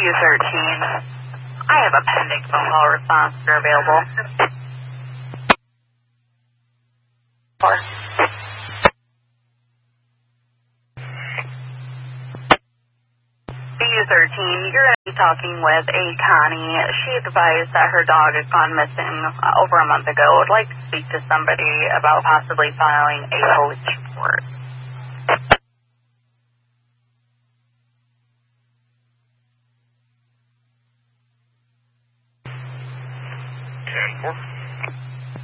BU13. I have a pending phone call response. You're available. BU13, you're going to be talking with a Connie. She advised that her dog had gone missing over a month ago. Would like to speak to somebody about possibly filing a police report.